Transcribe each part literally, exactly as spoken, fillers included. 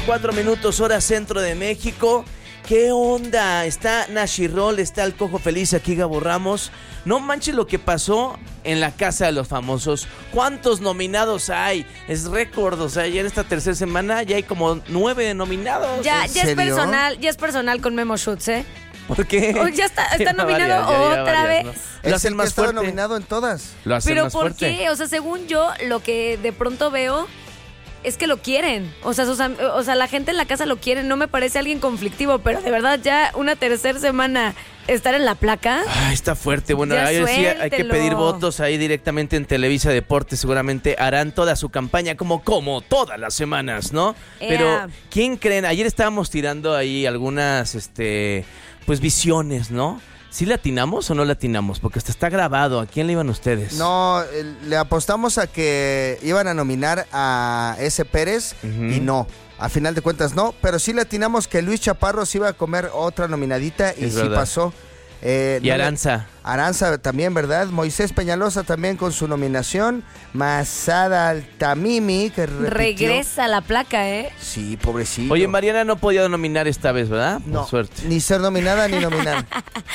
Cuatro minutos, hora centro de México. ¿Qué onda? Está Nashirol, está el Cojo Feliz, aquí Gabo Ramos. No manches lo que pasó en la Casa de los Famosos. ¿Cuántos nominados hay? Es récord, o sea, ya en esta tercera semana ya hay como nueve nominados. Ya, ¿En ya es serio? personal, ya es personal con Memo Schutz, ¿eh? ¿Por qué? Oh, ya está, está nominado varias, ya, ya otra varias, vez. ¿no? Lo hacen el más que estaba fuerte. nominado en todas. Lo hacen Pero más ¿por fuerte. qué? O sea, según yo, lo que de pronto veo es que lo quieren. O sea, sus am- o sea, la gente en la casa lo quiere. No me parece alguien conflictivo, pero de verdad ya una tercera semana estar en la placa. Ay, está fuerte. Bueno, Ya ahí sí hay que suéltelo. pedir votos ahí directamente en Televisa Deportes. Seguramente harán toda su campaña como, como todas las semanas, ¿no? Ea. Pero, ¿quién creen? Ayer estábamos tirando ahí algunas, este, pues visiones, ¿no? ¿Sí latinamos o no latinamos? Porque hasta está grabado. ¿A quién le iban ustedes? No, eh, le apostamos a que iban a nominar a ese Pérez Ujú. y no. A final de cuentas no, pero sí le atinamos que Luis Chaparro se iba a comer otra nominadita y Es sí verdad. pasó. Eh, Y no le- Aranza. Aranza también, ¿verdad? Moisés Peñalosa también con su nominación. Masada Altamimi, que repitió. Regresa a la placa, ¿eh? Sí, pobrecito. Oye, Mariana no podía nominar esta vez, ¿verdad? Por no, suerte. ni ser nominada ni nominar.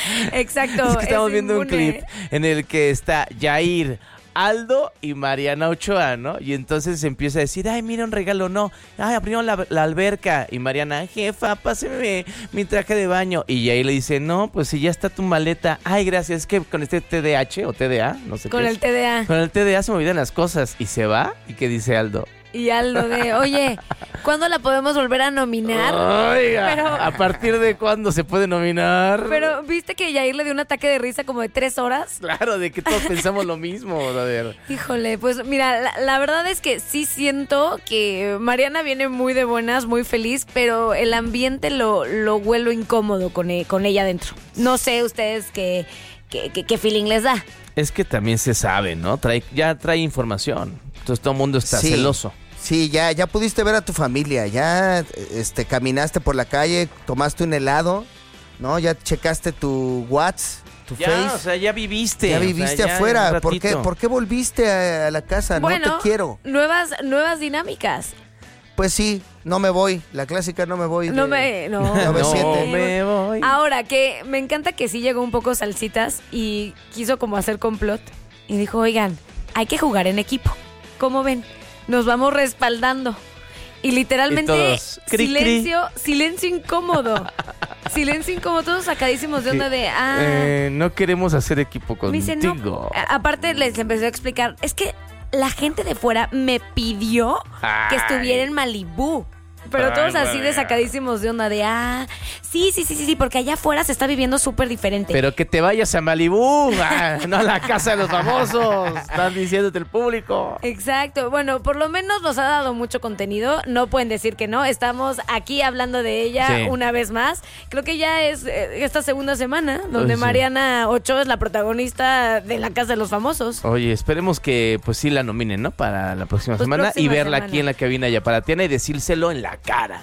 Exacto. Es que estamos es viendo un inmune. clip en el que está Jair, Aldo y Mariana Ochoa, ¿no? Y entonces se empieza a decir, ay, mira un regalo, no. Ay, abrieron la, la alberca. Y Mariana, jefa, páseme mi traje de baño. Y Jair le dice, no, pues si ya está tu maleta. Ay, gracias, es que con este T D A H o T D A, no sé Con qué el es. T D A. Con el T D A se me olvidan las cosas. Y se va, ¿y qué dice Aldo? Y Aldo de, oye, ¿cuándo la podemos volver a nominar? Oiga, Pero- ¿a partir de cuándo se puede nominar? Pero, ¿viste que Yair le dio un ataque de risa como de tres horas? Claro, de que todos pensamos lo mismo, brother. Híjole, pues mira, la, la verdad es que sí siento que Mariana viene muy de buenas, muy feliz, pero el ambiente lo, lo huelo incómodo con, e- con ella adentro. No sé ustedes qué, qué, qué, qué feeling les da. Es que también se sabe, ¿no? Trae, ya trae información. Entonces todo el mundo está Sí. celoso. Sí, ya, ya pudiste ver a tu familia, ya este, caminaste por la calle, tomaste un helado, ¿no? Ya checaste tu WhatsApp, tu Ya, Face. o sea, ya viviste. Ya o sea, viviste ya afuera. un ¿Por qué, ratito. ¿Por qué volviste a, a la casa? Bueno, no te quiero. Nuevas, nuevas dinámicas. Pues sí, no me voy. La clásica no me voy. No de- me, no. No me No siente. me voy. Ahora, que me encanta que sí llegó un poco Salsitas y quiso como hacer complot y dijo, oigan, hay que jugar en equipo. ¿Cómo ven? Nos vamos respaldando. Y literalmente, Y todos, cri, cri. silencio, silencio incómodo. Silencio incómodo, todos sacadísimos de onda de, ah... Eh, no queremos hacer equipo me dice, no. contigo. A- Aparte les empecé a explicar, es que la gente de fuera me pidió que Ay. estuviera en Malibú. Pero Ay, todos así güey. de sacadísimos de onda de, ah, sí, sí, sí, sí, sí, porque allá afuera se está viviendo súper diferente. Pero que te vayas a Malibú, ah, no a la casa de los famosos. Están diciéndote el público. Exacto. Bueno, por lo menos nos ha dado mucho contenido. No pueden decir que no. Estamos aquí hablando de ella Sí. una vez más. Creo que ya es eh, esta segunda semana donde Ay, sí. Mariana Ochoa es la protagonista de la Casa de los Famosos. Oye, esperemos que pues sí la nominen, ¿no? Para la próxima Pues semana y próxima verla semana. aquí en la cabina ya para Tiana y decírselo en la cara.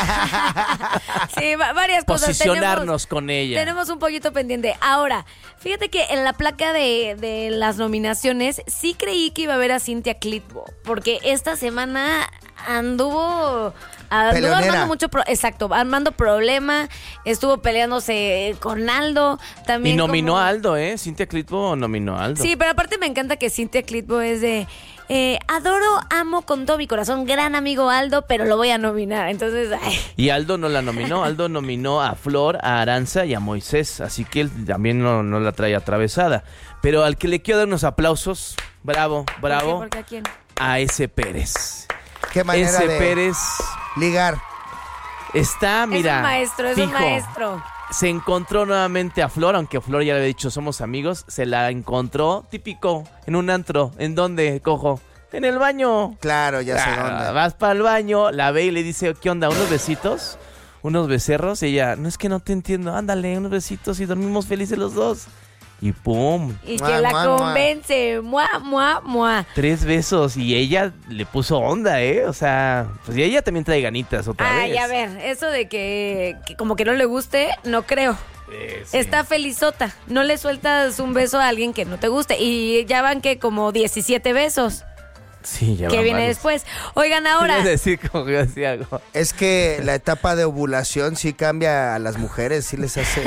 Sí, va- varias cosas. Posicionarnos Tenemos- con ella. Tenemos un poquito pendiente. Ahora, fíjate que en la placa de, de las nominaciones sí creí que iba a ver a Cynthia Clitbo, porque esta semana anduvo... Anduvo Peleonera. armando mucho... pro- exacto, armando problema, estuvo peleándose con Aldo, también Y nominó como- a Aldo, ¿eh? Cintia Clitbo nominó a Aldo. Sí, pero aparte me encanta que Cynthia Clitbo es de... eh, adoro, amo con todo mi corazón, gran amigo Aldo, pero lo voy a nominar. Entonces, ay, Y Aldo no la nominó. Aldo nominó a Flor, a Aranza y a Moisés. Así que él también no, no la trae atravesada. Pero al que le quiero dar unos aplausos, bravo, bravo, ¿por qué? ¿Por qué a quién? a ese Pérez. Qué manera Ese de Pérez ligar. está, mira, es un maestro, es un fijo. maestro. Se encontró nuevamente a Flor, aunque Flor ya le había dicho somos amigos. Se la encontró, típico, en un antro. ¿En dónde, cojo? En el baño. Claro, ya sé Ah, dónde. vas para el baño, la ve y le dice, ¿qué onda? ¿Unos besitos? ¿Unos becerros? Y ella, no es que no te entiendo, ándale, unos besitos y dormimos felices los dos. Y pum, Y que Mua, la mua, mua. convence. Mua, mua, mua. tres besos. Y ella le puso onda, ¿eh? O sea, pues y ella también trae ganitas otra vez. Ay, a ver, eso de que, que como que no le guste, no creo. Eh, sí. Está felizota. No le sueltas un beso a alguien que no te guste. Y ya van que como diecisiete besos. Sí, ya que van viene varios. después. Oigan, ahora... Iba a decir como que decía algo. Es que la etapa de ovulación sí cambia a las mujeres, sí les hace...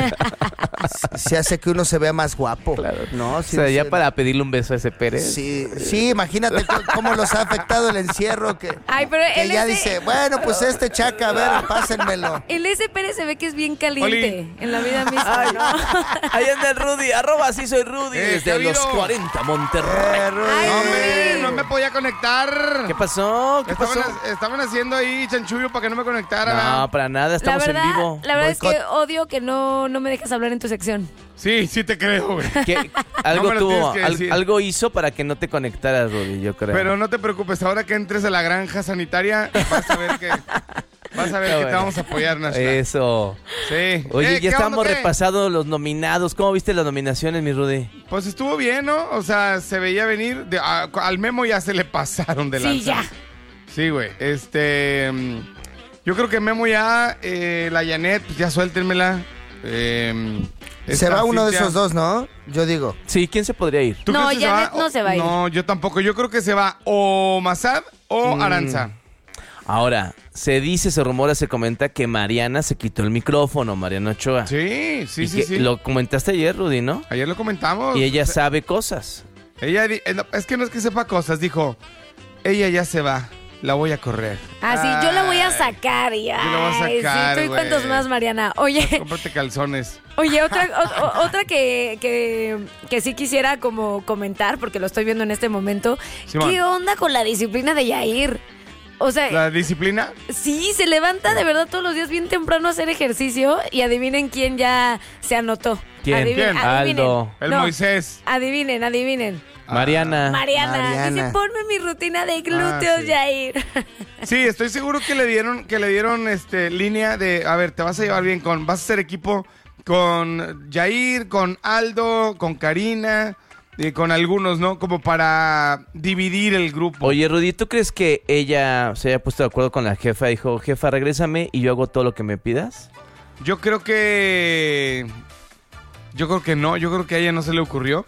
sí hace que uno se vea más guapo. Claro. ¿No? Sí, o sea, ya sí, para pedirle un beso a ese Pérez. Sí, sí, imagínate c- cómo los ha afectado el encierro, que, Ay, pero que él ya es de- dice, bueno, pues este chaca, a ver, pásenmelo. El S. Pérez se ve que es bien caliente Oli. en la vida misma, Ay, ¿no? ahí anda el Rudy, arroba así soy Rudy, Eh, ¿qué desde ha los habido? cuarenta, Monterrey. Eh, Rudy. Ay, No, hombre, Rudy. no me podía conectar. ¿Qué pasó? ¿Qué Estaban, pasó? estaban haciendo ahí chanchullo para que no me conectara. No, para nada, La estamos verdad, en vivo. la verdad es que Boicot. odio que no, no me dejes hablar en tu sección. Sí, sí te creo, güey. ¿Qué- algo me lo tuvo, tienes que al- decir. algo hizo para que no te conectaras, Rudy, yo creo. Pero no te preocupes, ahora que entres a la granja sanitaria, vas a ver que vas a ver Qué que te bueno. vamos a apoyar, Nashla. Eso. Sí. Oye, Eh, ¿qué ya estamos onda, qué? repasando los nominados. ¿Cómo viste las nominaciones, mi Rudy? Pues estuvo bien, ¿no? O sea, se veía venir. De- a- al Memo ya se le pasaron de lanza. Sí, ya. Sí, güey. Este. mm, Yo creo que Memo ya, eh, la Janet, pues ya suéltenmela. Eh, Se esta va uno de Cintia. esos dos, ¿no? Yo digo. Sí, ¿quién se podría ir? ¿Tú No, crees que Janet va? no se va a ir. No, yo tampoco. Yo creo que se va o Mazad o Mm. Aranza. Ahora, se dice, se rumora, se comenta que Mariana se quitó el micrófono, Mariana Ochoa. Sí, sí, Y sí, que sí. Lo comentaste ayer, Rudy, ¿no? Ayer lo comentamos. Y ella O sea, sabe cosas. Ella di- eh, no, es que no es que sepa cosas, dijo, ella ya se va, la voy a correr. Ah, sí, yo la voy a Ay, sacar y yo la voy a ay, sacar, sí, tú y güey. cuentos más, Mariana. Oye, Cómprate calzones. oye, otra, o- o- otra que, que, que sí quisiera como comentar, porque lo estoy viendo en este momento. Simón. ¿Qué onda con la disciplina de Yair? O sea, La disciplina. sí, se levanta de verdad todos los días bien temprano a hacer ejercicio y adivinen quién ya se anotó. ¿Quién? Adivinen, ¿Quién? adivinen. Aldo. El No, Moisés. Adivinen, adivinen. Mariana. Mariana, Mariana. dice, ponme mi rutina de glúteos, Ah, sí. Yair. Sí, estoy seguro que le dieron, que le dieron este línea de, a ver, te vas a llevar bien con, vas a hacer equipo con Jair, con Aldo, con Karina, y con algunos, ¿no? Como para dividir el grupo. Oye, Rudy, ¿tú crees que ella se haya puesto de acuerdo con la jefa? Dijo, jefa, regrésame y yo hago todo lo que me pidas. Yo creo que... Yo creo que no, yo creo que a ella no se le ocurrió.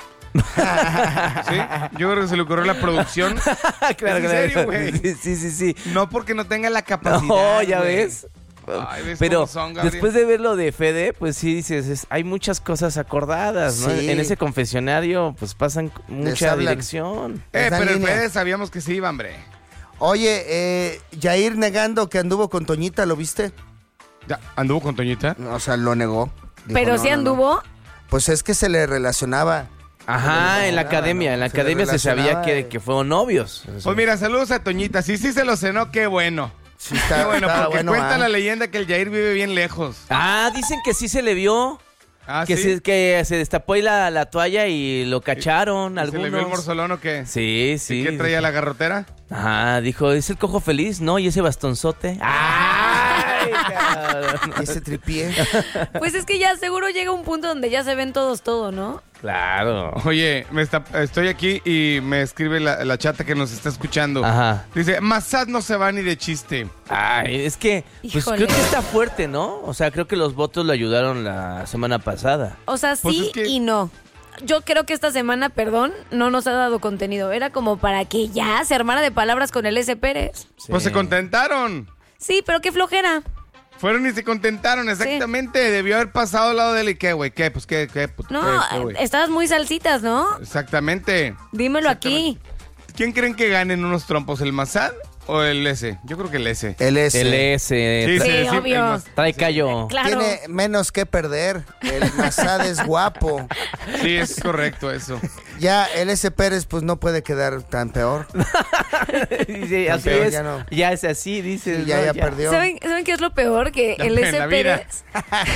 ¿Sí? Yo creo que se le ocurrió la producción. claro, ¿Es en serio, güey? Sí, sí, sí, sí. No porque no tenga la capacidad. No, ya güey. ves. Ay, ¿ves Pero cómo son, Gabriel? después de ver lo de Fede, pues sí dices, es- hay muchas cosas acordadas, ¿no? Sí. En ese confesionario, pues pasan mucha hablan. dirección. Eh, Esa pero el línea. Fede sabíamos que sí iba, hombre. Oye, eh, Jair negando que anduvo con Toñita, ¿lo viste? Ya, ¿anduvo con Toñita? O sea, lo negó. Dijo, Pero no, sí no, no. anduvo. Pues es que se le relacionaba. Ajá, en la no, academia, no, en la se le academia se sabía relacionaba, que, eh. que fueron novios. Pues mira, saludos a Toñita. Sí, sí se lo cenó, qué bueno. Sí, está, Qué bueno, está porque bueno, cuenta ah. la leyenda que el Jair vive bien lejos. Ah, dicen que sí se le vio. Ah, que, ¿sí? se, que se destapó ahí la, la toalla y lo cacharon ¿Se algunos. le vio el morzolón o qué? Sí, sí. ¿Y qué traía la garrotera? Ajá, dijo, ¿es el cojo feliz? No, y ese bastonzote. ¡Ay, cabrón! Ese tripié. Pues es que ya seguro llega un punto donde ya se ven todos todo, ¿no? Claro. Oye, me está, estoy aquí y me escribe la, la chata que nos está escuchando. Ajá. Dice, Mazad no se va ni de chiste. Ay, es que, pues Híjole. creo que está fuerte, ¿no? O sea, creo que los votos lo ayudaron la semana pasada. O sea, Pues sí es que- y no. Yo creo que esta semana, perdón, no nos ha dado contenido. Era como para que ya se armara de palabras con el S. Pérez. Pues Sí. se contentaron. Sí, pero qué flojera. Fueron y se contentaron, exactamente. Debió haber pasado al lado de él y qué, güey, qué, pues qué, qué, puto, No, qué, qué, güey. estabas muy salsitas, ¿no? Exactamente. Dímelo aquí. ¿Quién creen que ganen unos trompos, el Mazad o el S? Yo creo que el S. El S. El S. Sí, Sí, sí, sí, obvio. el Mazad. Trae callo. Claro. Tiene menos que perder. El Mazad es guapo. Sí, es correcto eso. Ya el S. Pérez pues no puede quedar tan peor. Dice, así Campeón, es. ya no. Ya es así, dice. Sí, ya, ya perdió. ¿Saben, ¿Saben qué es lo peor? Que La el pena, S. la vida. Pérez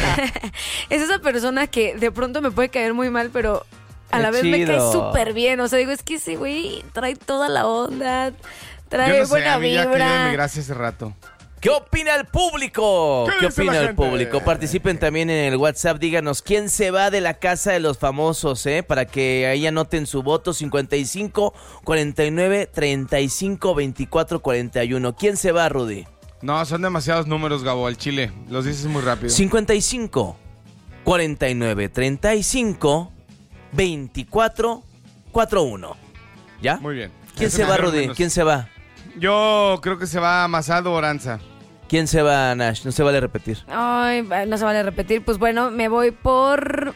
es esa persona que de pronto me puede caer muy mal, pero a Qué la vez me cae chido. súper bien. O sea, digo, es que ese güey trae toda la onda, trae Yo no sé, buena a mí ya quería vibra. emigrarse hace rato. ¿Qué opina el público? ¿Qué ¿Qué dice opina la el gente? público? Participen también en el WhatsApp. Díganos quién se va de la casa de los famosos, ¿eh? Para que ahí anoten su voto. cincuenta y cinco, cuarenta y nueve, treinta y cinco, veinticuatro, cuarenta y uno. ¿Quién se va, Rudy? No, son demasiados números, Gabo, al Chile. Los dices muy rápido. cincuenta y cinco, cuarenta y nueve, treinta y cinco, veinticuatro, cuarenta y uno. ¿Ya? Muy bien. ¿Quién Es se una va, de Rudy? menos. ¿Quién se va? Yo creo que se va Masado Oranza. ¿Quién se va, Nash? No se vale repetir. Ay, no se vale repetir. Pues bueno, me voy por...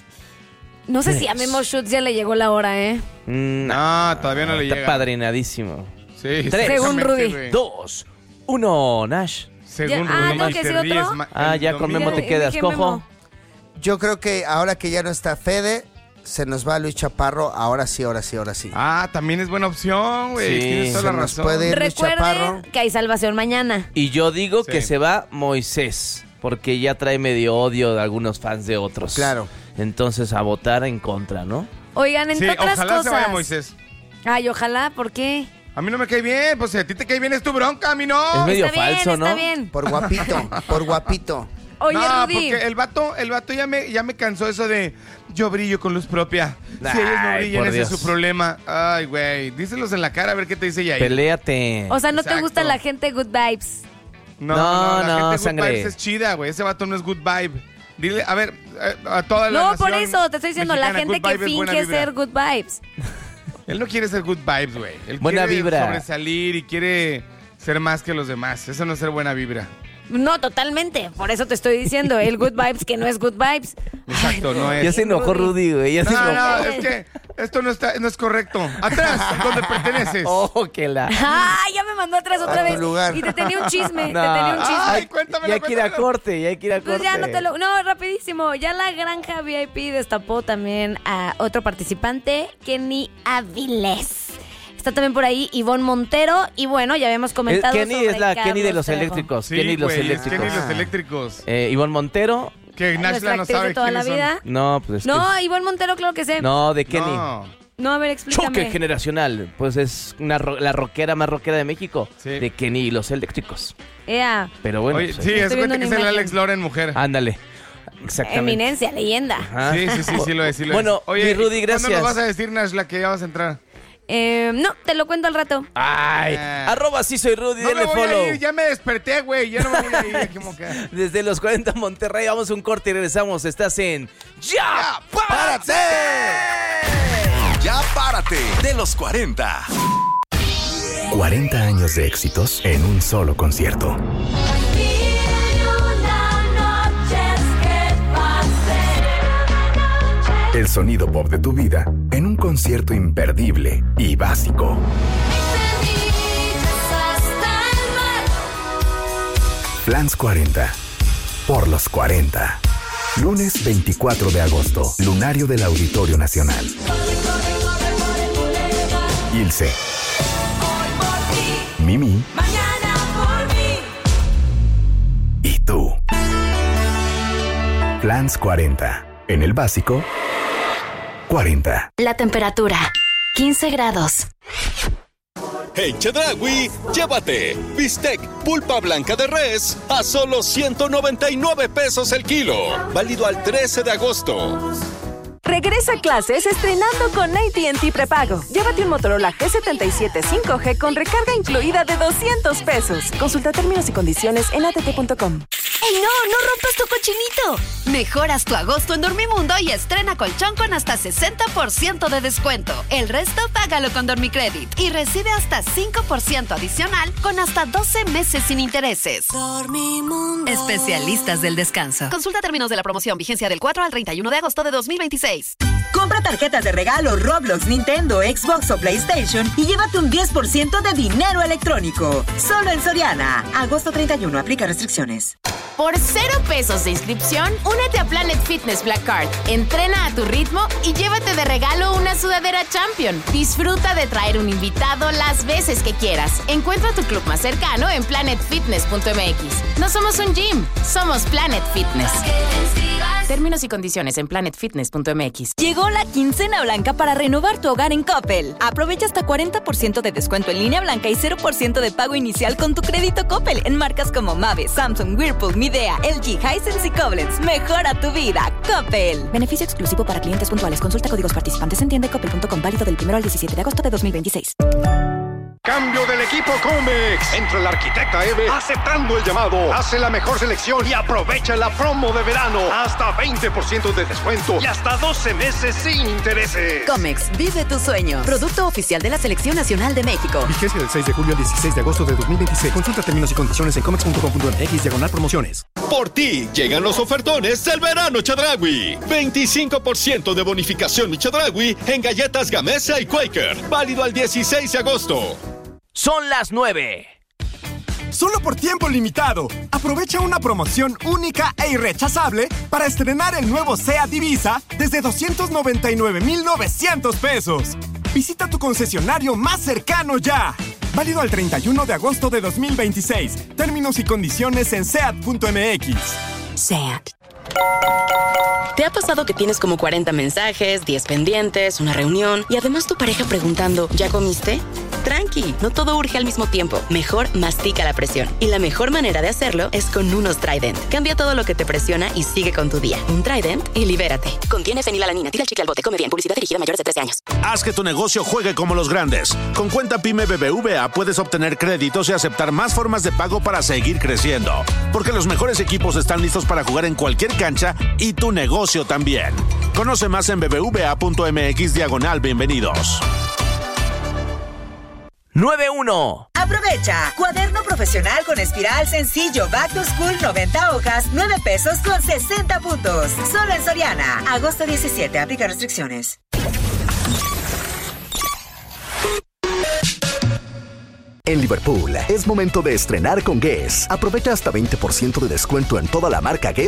No sé si a Memo Schutz ya le llegó la hora, ¿eh? Mm, No, todavía no le Está llega. padrinadísimo. Sí, Tres. Según Rudy. güey. Dos, uno, Nash. Según Ya- ah, Rudy. ¿tengo que te decir otro? ríes ma- Ah, el ya con domingo. Memo te Ya quedas, dije cojo. Memo. Yo creo que ahora que ya no está Fede, se nos va Luis Chaparro. Ahora sí, ahora sí, ahora sí. Ah, también es buena opción, güey. Sí. Tienes toda Se la nos razón. puede ir Luis Chaparro. Recuerden que hay salvación mañana. Y yo digo Sí. que se va Moisés, porque ya trae medio odio de algunos fans de otros. Claro. Entonces a votar en contra, ¿no? Oigan, Sí, entre otras ojalá cosas. se vaya Moisés. Ay, ojalá, ¿por qué? A mí no me cae bien, pues si a ti te cae bien es tu bronca, a mí no. Es medio está bien, falso, está ¿no? bien. Por guapito, por guapito. Oye, no, Rudy. porque el vato, el vato ya me, ya me cansó eso de yo brillo con luz propia. Si ellos no Ay, brillan, por ese es Dios. su problema. Ay, güey, díselos en la cara a ver qué te dice Yair. Peléate. O sea, ¿no te Exacto. gusta la gente good vibes? No, No, no, la no, gente good sangre. vibes es chida, güey. Ese vato no es good vibe. Dile, a ver, eh, a toda la No, nación por eso te estoy diciendo, la mexicana, gente good que vibe es buena finge vibra. ser good vibes. Él no quiere ser good vibes, güey. Él Buena quiere vibra. sobresalir y quiere ser más que los demás. Eso no es ser buena vibra. No, totalmente. Por eso te estoy diciendo, el good vibes que no es good vibes. Exacto, no es. Ya se enojó Rudy, güey. Ya se No, enojó. no, es que esto no está, no es correcto. Atrás, donde perteneces. Oh, que la. ¡Ay, ya me mandó atrás otra A tu vez! lugar. Y te tenía un chisme, No. te tenía un chisme. Ay, cuéntamelo, Ya hay que ir a cuéntamelo. corte, ya hay que ir a corte. Pues ya no te lo... No, rapidísimo. Ya la Granja V I P destapó también a otro participante, Kenny Avilés. Está también por ahí Ivonne Montero. Y bueno, ya habíamos Eh, comentado Kenny sobre es la Carlos Kenny de los Trejo. eléctricos. Sí, Kenny los güey, es eléctricos. Kenny los Ah. eléctricos. Eh, Ivonne Montero. Que Nashla Nuestra no actriz sabe de toda la quiénes vida. No, pues. No, que- Ivonne Montero, claro que sé. No, de son. Kenny. No. No, a ver, explícame. Choque generacional. Pues es una ro- la rockera más rockera de México. Sí. De Kenny y los eléctricos. Ea, Pero bueno. Oye, pues, sí, ahí- es Estoy cuenta viendo que es una el imagen. Alex Loren mujer. Ándale. Exactamente. eminencia, leyenda. Ajá. Sí, sí, sí, sí lo es, sí lo Bueno, es. Oye, mi Rudy, ¿cuándo gracias. nos vas a decir, Nashla, que ya vas a entrar? Eh, no, te lo cuento al rato. Ay, Ah. arroba sí soy Rudy, No denle me voy follow. a ir, ya me desperté, güey. Ya no me voy a ir. ¿Cómo que? Desde los cuarenta Monterrey, vamos a un corte y regresamos. Estás en ¡Ya! ¡Párate! Ya párate de los cuarenta. cuarenta años de éxitos en un solo concierto. El sonido pop de tu vida en un concierto imperdible y básico. Flans cuarenta. Por los cuarenta. Lunes veinticuatro de agosto. Lunario del Auditorio Nacional. Ilse. Mimi. Y tú. Flans cuarenta. En el básico, cuarenta. La temperatura, quince grados. En Chedraui, llévate bistec pulpa blanca de res a solo ciento noventa y nueve pesos el kilo. Válido al trece de agosto. Regresa a clases estrenando con A T and T prepago. Llévate un Motorola G setenta y siete cinco G con recarga incluida de doscientos pesos. Consulta términos y condiciones en a t t punto com. ¡Ey, no! ¡No rompas tu cochinito! Mejoras tu agosto en Dormimundo y estrena colchón con hasta sesenta por ciento de descuento. El resto págalo con Dormicredit y recibe hasta cinco por ciento adicional con hasta doce meses sin intereses. Dormimundo. Especialistas del descanso. Consulta términos de la promoción. Vigencia del cuatro al treinta y uno de agosto de dos mil veintiséis. Compra tarjetas de regalo Roblox, Nintendo, Xbox o PlayStation y llévate un diez por ciento de dinero electrónico. Solo en Soriana. Agosto treinta y uno. Aplica restricciones. Por cero pesos de inscripción, únete a Planet Fitness Black Card. Entrena a tu ritmo y llévate de regalo una sudadera Champion. Disfruta de traer un invitado las veces que quieras. Encuentra tu club más cercano en planet fitness punto m x. No somos un gym, somos Planet Fitness. Términos y condiciones en planet fitness punto m x. Llegó la quincena blanca para renovar tu hogar en Coppel. Aprovecha hasta cuarenta por ciento de descuento en línea blanca y cero por ciento de pago inicial con tu crédito Coppel en marcas como Mave, Samsung, Whirlpool, Midea, L G, Hisense y Koblenz. Mejora tu vida, Coppel. Beneficio exclusivo para clientes puntuales. Consulta códigos participantes en tienda y coppel punto com. Válido del primero al diecisiete de agosto de dos mil veintiséis. cambio del equipo Comex. Entra el arquitecta Eve aceptando el llamado. Hace la mejor selección y aprovecha la promo de verano. Hasta veinte por ciento de descuento y hasta doce meses sin intereses. Comex, vive tu sueño. Producto oficial de la Selección Nacional de México. Vigencia del seis de julio al dieciséis de agosto de dos mil veintiséis. Consulta términos y condiciones en comex punto com punto m x diagonal promociones. Por ti llegan los ofertones del verano Chedraui. veinticinco por ciento de bonificación mi Chedraui en galletas Gamesa y Quaker. Válido al dieciséis de agosto. Son las nueve. Solo por tiempo limitado. Aprovecha una promoción única e irrechazable para estrenar el nuevo SEAT Ibiza desde doscientos noventa y nueve mil novecientos pesos. Visita tu concesionario más cercano ya. Válido al treinta y uno de agosto de dos mil veintiséis. Términos y condiciones en seat punto m x. SEAT. ¿Te ha pasado que tienes como cuarenta mensajes, diez pendientes, una reunión y además tu pareja preguntando, ¿ya comiste? Tranqui, no todo urge al mismo tiempo. Mejor mastica la presión. Y la mejor manera de hacerlo es con unos Trident. Cambia todo lo que te presiona y sigue con tu día. Un Trident y libérate. Contiene fenilalanina. Tira el chicle al bote. Come bien. Publicidad dirigida a mayores de trece años. Haz que tu negocio juegue como los grandes. Con Cuenta Pyme B B V A puedes obtener créditos y aceptar más formas de pago para seguir creciendo. Porque los mejores equipos están listos para jugar en cualquier cancha y tu negocio también. Conoce más en bbva punto m x diagonal bienvenidos. nueve uno. Aprovecha. Cuaderno profesional con espiral sencillo Back to School noventa hojas, nueve pesos con sesenta puntos. Solo en Soriana. Agosto diecisiete. Aplica restricciones. En Liverpool, es momento de estrenar con Guess. Aprovecha hasta veinte por ciento de descuento en toda la marca Guess